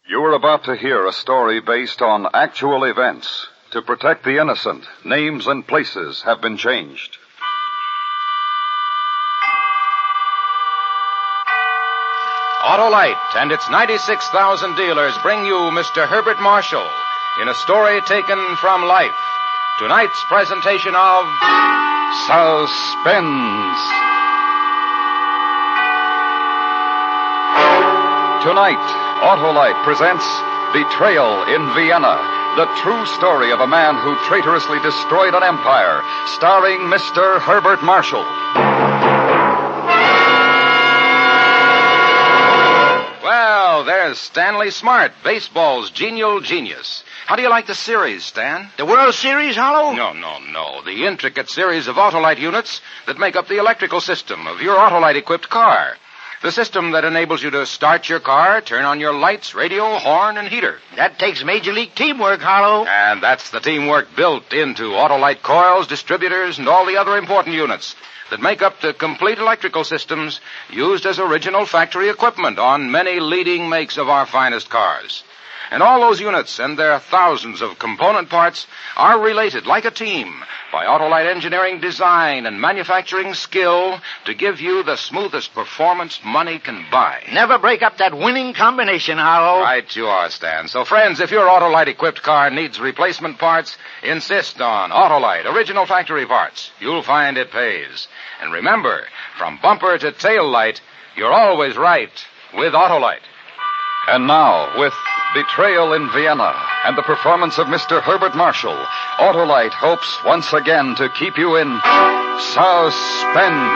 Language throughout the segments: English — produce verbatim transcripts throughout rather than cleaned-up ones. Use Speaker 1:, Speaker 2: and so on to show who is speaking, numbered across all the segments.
Speaker 1: You are about to hear a story based on actual events. To protect the innocent, names and places have been changed.
Speaker 2: Autolite and its ninety-six thousand dealers bring you Mister Herbert Marshall in a story taken from life. Tonight's presentation of
Speaker 1: Suspense. Tonight, Autolite presents Betrayal in Vienna, the true story of a man who traitorously destroyed an empire, starring Mister Herbert Marshall.
Speaker 2: Well, there's Stanley Smart, baseball's genial genius. How do you like the series, Stan?
Speaker 3: The World Series, Hollow?
Speaker 2: No, no, no. The intricate series of Autolite units that make up the electrical system of your Autolite-equipped car. The system that enables you to start your car, turn on your lights, radio, horn, and heater.
Speaker 3: That takes major league teamwork, Hollow.
Speaker 2: And that's the teamwork built into Autolite coils, distributors, and all the other important units that make up the complete electrical systems used as original factory equipment on many leading makes of our finest cars. And all those units and their thousands of component parts are related like a team by Autolite engineering design and manufacturing skill to give you the smoothest performance money can buy.
Speaker 3: Never break up that winning combination, Hollow.
Speaker 2: Right you are, Stan. So, friends, if your Autolite-equipped car needs replacement parts, insist on Autolite original factory parts. You'll find it pays. And remember, from bumper to tail light, you're always right with Autolite.
Speaker 1: And now, with Betrayal in Vienna and the performance of Mister Herbert Marshall, Autolite hopes once again to keep you in suspense.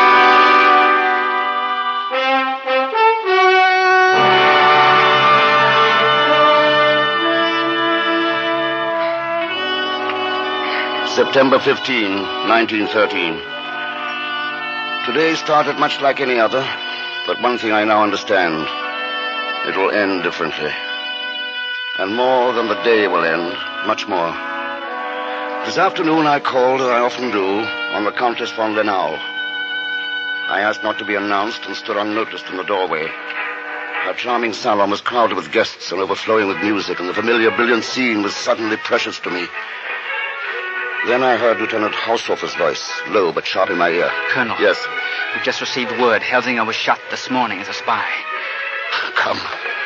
Speaker 4: September fifteenth, nineteen thirteen. Today started much like any other, but one thing I now understand. It will end differently. And more than the day will end, much more. This afternoon I called, as I often do, on the Countess von Lenau. I asked not to be announced and stood unnoticed in the doorway. Her charming salon was crowded with guests and overflowing with music, and the familiar, brilliant scene was suddenly precious to me. Then I heard Lieutenant Haushofer's voice, low but sharp in my ear.
Speaker 5: Colonel.
Speaker 4: Yes?
Speaker 5: We've just received word Helsinger was shot this morning as a spy.
Speaker 4: Come.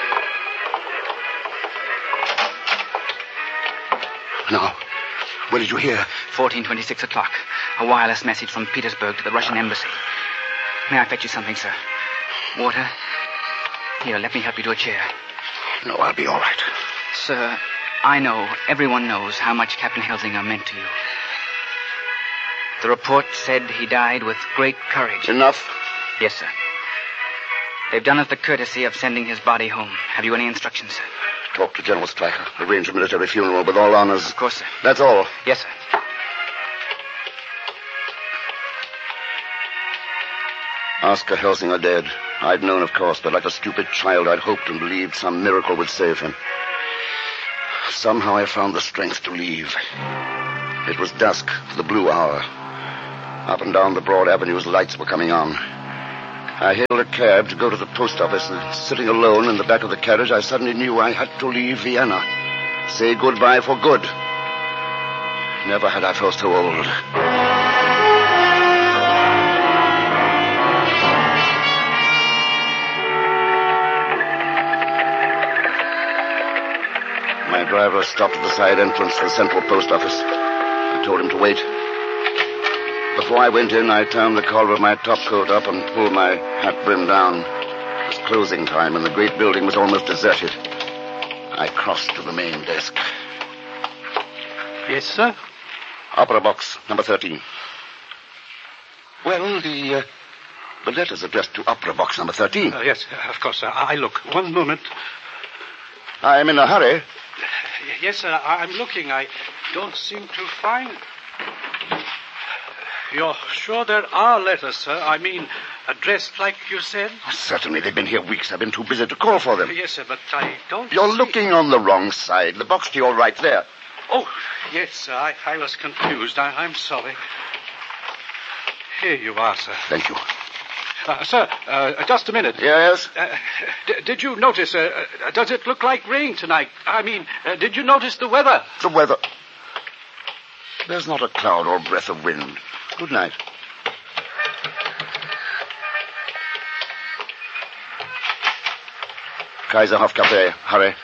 Speaker 4: Now, what did you hear?
Speaker 5: fourteen twenty-six o'clock. A wireless message from Petersburg to the Russian embassy. May I fetch you something, sir? Water? Here, let me help you to a chair.
Speaker 4: No, I'll be all right.
Speaker 5: Sir, I know, everyone knows how much Captain Helsinger meant to you. The report said he died with great courage.
Speaker 4: Enough?
Speaker 5: Yes, sir. They've done us the courtesy of sending his body home. Have you any instructions, sir?
Speaker 4: Talk to General Streicher. Arrange a military funeral with all honors.
Speaker 5: Of course, sir.
Speaker 4: That's all.
Speaker 5: Yes, sir.
Speaker 4: Oscar Helsinger dead. I'd known, of course, but like a stupid child, I'd hoped and believed some miracle would save him. Somehow I found the strength to leave. It was dusk, the blue hour. Up and down the broad avenues, lights were coming on. I hailed a cab to go to the post office, and sitting alone in the back of the carriage, I suddenly knew I had to leave Vienna. Say goodbye for good. Never had I felt so old. My driver stopped at the side entrance to the central post office. I told him to wait. Before I went in, I turned the collar of my topcoat up and pulled my hat brim down. It was closing time, and the great building was almost deserted. I crossed to the main desk.
Speaker 6: Yes, sir?
Speaker 4: Opera box, number thirteen. Well, the, uh, the letter's addressed to opera box number thirteen.
Speaker 6: Uh, yes, of course, sir. I look. One moment.
Speaker 4: I'm in a hurry.
Speaker 6: Yes, sir, I'm looking. I don't seem to find... You're sure there are letters, sir? I mean, addressed like you said?
Speaker 4: Certainly. They've been here weeks. I've been too busy to call for them.
Speaker 6: Yes, sir, but I don't
Speaker 4: You're
Speaker 6: see...
Speaker 4: looking on the wrong side. The box to your right there.
Speaker 6: Oh, yes, sir. I, I was confused. I, I'm sorry. Here you are, sir.
Speaker 4: Thank you.
Speaker 6: Uh, sir, uh, just a minute.
Speaker 4: Yes?
Speaker 6: Uh, d- did you notice, uh, uh, does it look like rain tonight? I mean, uh, did you notice the weather?
Speaker 4: The weather. There's not a cloud or breath of wind. Good night. Kaiserhof Cafe. Hurry.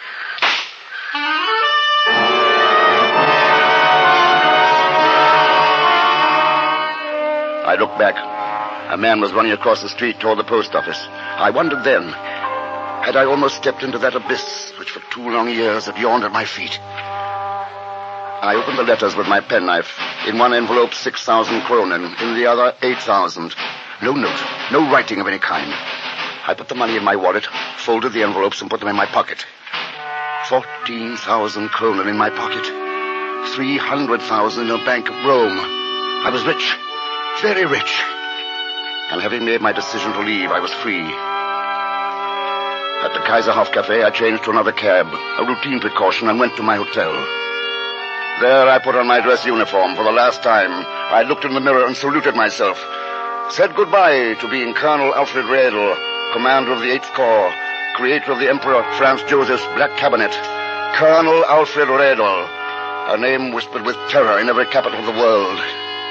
Speaker 4: I looked back. A man was running across the street toward the post office. I wondered then, had I almost stepped into that abyss which for two long years had yawned at my feet? I opened the letters with my penknife. In one envelope, six thousand kronen. In the other, eight thousand. No note. No writing of any kind. I put the money in my wallet, folded the envelopes, and put them in my pocket. Fourteen thousand kronen in my pocket. Three hundred thousand in a bank of Rome. I was rich. Very rich. And having made my decision to leave, I was free. At the Kaiserhof Cafe, I changed to another cab, a routine precaution, and went to my hotel. There I put on my dress uniform for the last time. I looked in the mirror and saluted myself. Said goodbye to being Colonel Alfred Redl, commander of the eighth Corps, creator of the Emperor Franz Joseph's Black Cabinet. Colonel Alfred Redl, a name whispered with terror in every capital of the world.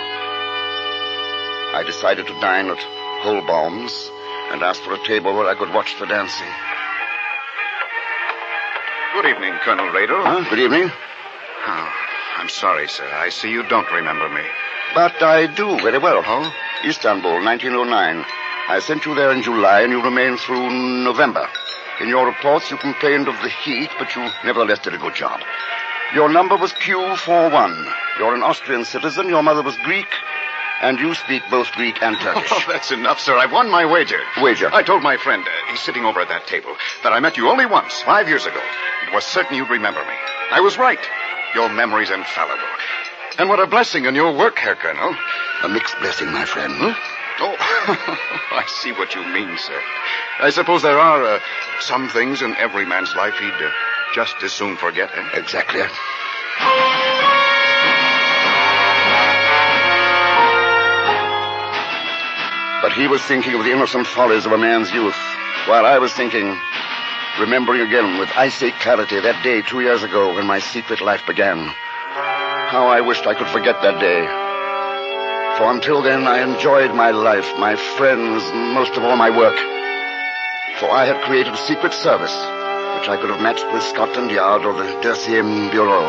Speaker 4: I decided to dine at Holbaum's and asked for a table where I could watch the dancing.
Speaker 7: Good evening, Colonel Redl.
Speaker 4: Huh? Good evening.
Speaker 7: Oh, I'm sorry, sir. I see you don't remember me.
Speaker 4: But I do very well. Huh? Istanbul, nineteen oh nine. I sent you there in July, and you remained through November. In your reports, you complained of the heat, but you nevertheless did a good job. Your number was Q forty-one. You're an Austrian citizen. Your mother was Greek, and you speak both Greek and Turkish.
Speaker 7: Oh, that's enough, sir. I've won my wager.
Speaker 4: Wager?
Speaker 7: I told my friend, uh, he's sitting over at that table, that I met you only once, five years ago. It was certain you'd remember me. I was right. Your memory's infallible. And what a blessing in your work, Herr Colonel.
Speaker 4: A mixed blessing, my friend.
Speaker 7: Oh, I see what you mean, sir. I suppose there are uh, some things in every man's life he'd uh, just as soon forget, eh?
Speaker 4: Exactly. But he was thinking of the innocent follies of a man's youth, while I was thinking, remembering again with icy clarity that day two years ago when my secret life began. How I wished I could forget that day. For until then, I enjoyed my life, my friends, most of all my work. For I had created a secret service, which I could have matched with Scotland Yard or the Deuxième Bureau.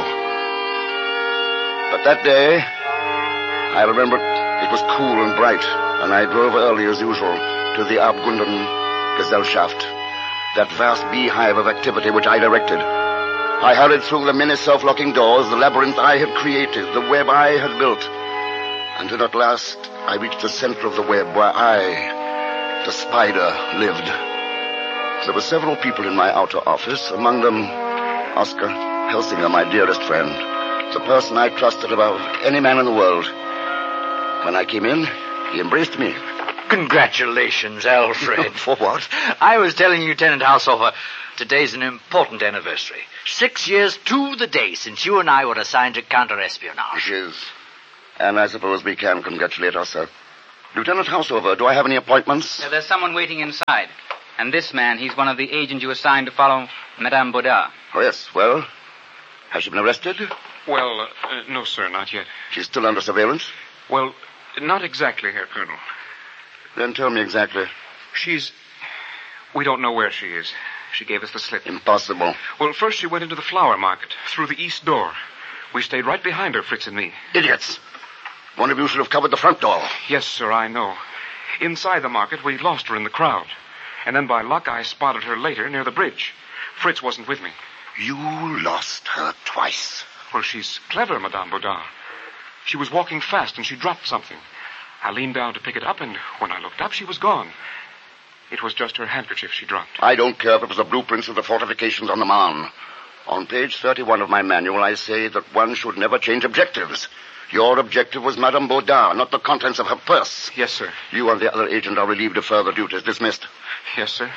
Speaker 4: But that day, I remember it was cool and bright, and I drove early as usual to the Abgunden Gesellschaft, that vast beehive of activity which I directed. I hurried through the many self-locking doors, the labyrinth I had created, the web I had built, until at last I reached the center of the web where I, the spider, lived. There were several people in my outer office, among them Oscar Helsinger, my dearest friend, the person I trusted above any man in the world. When I came in, he embraced me.
Speaker 3: Congratulations, Alfred.
Speaker 4: For what?
Speaker 3: I was telling Lieutenant Haushofer, today's an important anniversary. Six years to the day since you and I were assigned to counter-espionage.
Speaker 4: It is. And I suppose we can congratulate ourselves. Lieutenant Haushofer, do I have any appointments?
Speaker 5: Uh, there's someone waiting inside. And this man, he's one of the agents you assigned to follow Madame Baudard.
Speaker 4: Oh, yes. Well, has she been arrested?
Speaker 8: Well, uh, no, sir, not yet.
Speaker 4: She's still under surveillance?
Speaker 8: Well, not exactly, Herr Colonel.
Speaker 4: Then tell me exactly.
Speaker 8: She's... We don't know where she is. She gave us the slip.
Speaker 4: Impossible.
Speaker 8: Well, first she went into the flower market, through the east door. We stayed right behind her, Fritz and me.
Speaker 4: Idiots. One of you should have covered the front door.
Speaker 8: Yes, sir, I know. Inside the market, we lost her in the crowd. And then by luck, I spotted her later near the bridge. Fritz wasn't with me.
Speaker 4: You lost her twice.
Speaker 8: Well, she's clever, Madame Baudard. She was walking fast, and she dropped something. I leaned down to pick it up, and when I looked up, she was gone. It was just her handkerchief she dropped.
Speaker 4: I don't care if it was the blueprints of the fortifications on the Marne. On page thirty-one of my manual, I say that one should never change objectives. Your objective was Madame Baudard, not the contents of her purse.
Speaker 8: Yes, sir.
Speaker 4: You and the other agent are relieved of further duties. Dismissed.
Speaker 8: Yes, sir.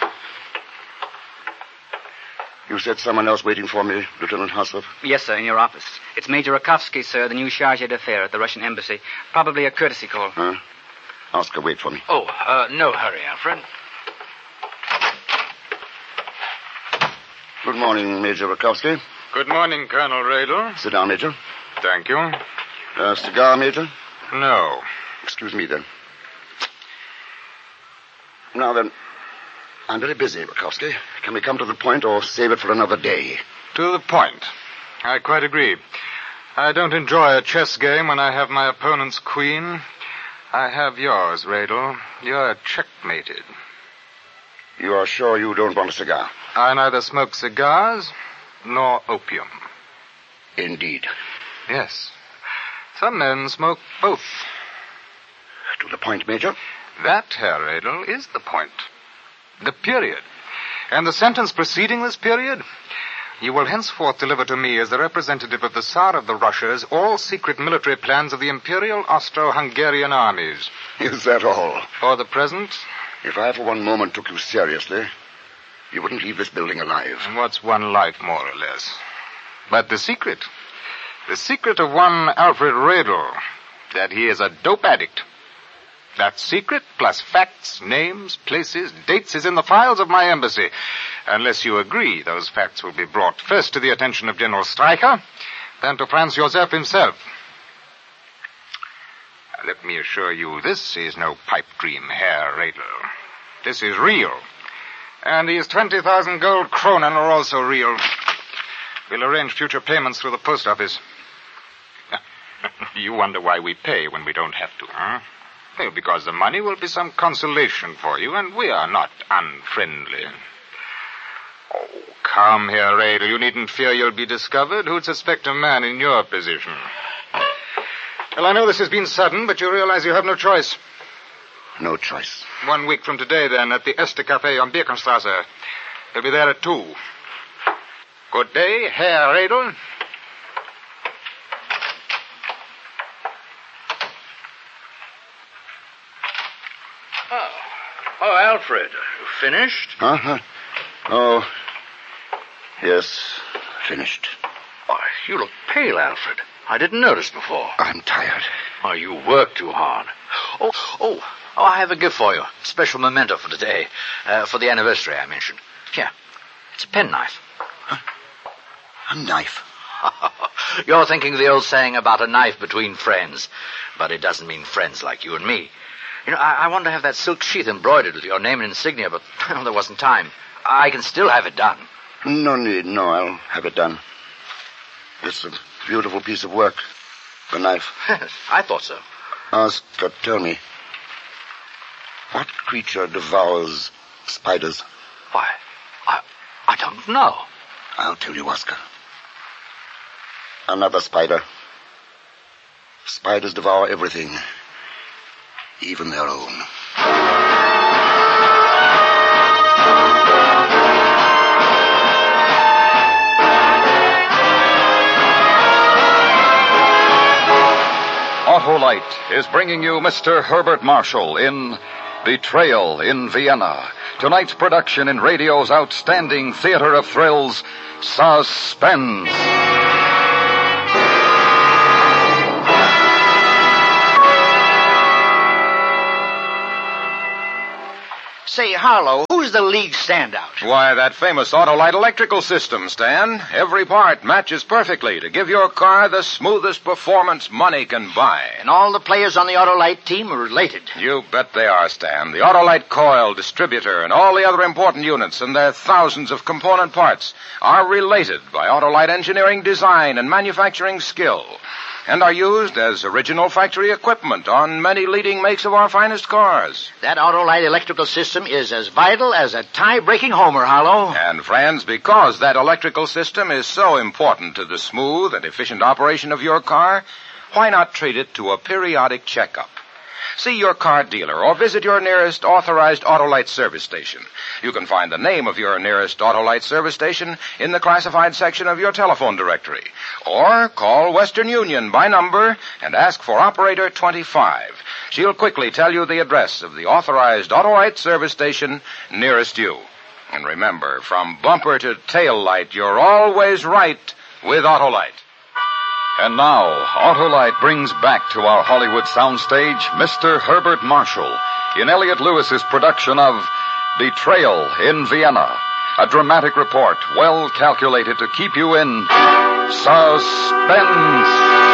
Speaker 4: You said someone else waiting for me, Lieutenant Haushofer?
Speaker 5: Yes, sir, in your office. It's Major Rakovsky, sir, the new chargé d'affaires at the Russian embassy. Probably a courtesy call.
Speaker 4: Huh? Oscar, wait for me.
Speaker 3: Oh, uh, no hurry, Alfred.
Speaker 4: Good morning, Major Rakowski.
Speaker 8: Good morning, Colonel Radel.
Speaker 4: Sit down, Major.
Speaker 8: Thank you.
Speaker 4: Uh, cigar, Major?
Speaker 8: No.
Speaker 4: Excuse me, then. Now, then, I'm very busy, Rakowski. Can we come to the point or save it for another day?
Speaker 8: To the point. I quite agree. I don't enjoy a chess game when I have my opponent's queen. I have yours, Radel. You're checkmated.
Speaker 4: You are sure you don't want a cigar?
Speaker 8: I neither smoke cigars nor opium.
Speaker 4: Indeed.
Speaker 8: Yes. Some men smoke both.
Speaker 4: To the point, Major.
Speaker 8: That, Herr Radel, is the point. The period. And the sentence preceding this period? You will henceforth deliver to me, as the representative of the Tsar of the Russias, all secret military plans of the Imperial Austro-Hungarian armies.
Speaker 4: Is that all?
Speaker 8: For the present.
Speaker 4: If I for one moment took you seriously, you wouldn't leave this building alive.
Speaker 8: And what's one life, more or less? But the secret. The secret of one Alfred Radel, that he is a dope addict. That secret, plus facts, names, places, dates, is in the files of my embassy. Unless you agree, those facts will be brought first to the attention of General Streicher, then to Franz Josef himself. Let me assure you, this is no pipe dream, Herr Radel. This is real. And these twenty thousand gold kronen are also real. We'll arrange future payments through the post office. You wonder why we pay when we don't have to, huh? Well, because the money will be some consolation for you, and we are not unfriendly. Oh, come here, Radel. You needn't fear you'll be discovered. Who'd suspect a man in your position? Well, I know this has been sudden, but you realize you have no choice.
Speaker 4: No choice.
Speaker 8: One week from today, then, at the Este Cafe on Birkenstrasse. He'll be there at two. Good day, Herr Radel.
Speaker 3: Oh, oh, Alfred, you finished?
Speaker 4: Huh? Oh, yes, finished.
Speaker 3: Oh, you look pale, Alfred. I didn't notice before.
Speaker 4: I'm tired.
Speaker 3: Oh, you work too hard. Oh, oh, oh, I have a gift for you. Special memento for today. Uh, for the anniversary I mentioned. Here, it's a penknife.
Speaker 4: Huh? A knife?
Speaker 3: You're thinking of the old saying about a knife between friends. But it doesn't mean friends like you and me. You know, I, I wanted to have that silk sheath embroidered with your name and insignia, but well, there wasn't time. I can still have it done.
Speaker 4: No need. No, I'll have it done. It's a beautiful piece of work. The knife.
Speaker 3: I thought so.
Speaker 4: Oscar, tell me. What creature devours spiders?
Speaker 3: Why, I, I don't know.
Speaker 4: I'll tell you, Oscar. Another spider. Spiders devour everything. Even their own.
Speaker 1: Autolite is bringing you Mister Herbert Marshall in Betrayal in Vienna. Tonight's production in radio's outstanding theater of thrills, Suspense.
Speaker 9: Say, Harlow, who's the lead standout?
Speaker 2: Why, that famous Autolite electrical system, Stan. Every part matches perfectly to give your car the smoothest performance money can buy.
Speaker 9: And all the players on the Autolite team are related.
Speaker 2: You bet they are, Stan. The Autolite coil, distributor, and all the other important units and their thousands of component parts are related by Autolite engineering design and manufacturing skill, and are used as original factory equipment on many leading makes of our finest cars.
Speaker 9: That Autolite electrical system is as vital as a tie-breaking homer, Harlow.
Speaker 2: And, friends, because that electrical system is so important to the smooth and efficient operation of your car, why not treat it to a periodic checkup? See your car dealer or visit your nearest authorized Autolite service station. You can find the name of your nearest Autolite service station in the classified section of your telephone directory. Or call Western Union by number and ask for Operator twenty-five. She'll quickly tell you the address of the authorized Autolite service station nearest you. And remember, from bumper to tail light, you're always right with Autolite.
Speaker 1: And now, Autolite brings back to our Hollywood soundstage Mister Herbert Marshall in Elliot Lewis's production of Betrayal in Vienna, a dramatic report well calculated to keep you in suspense.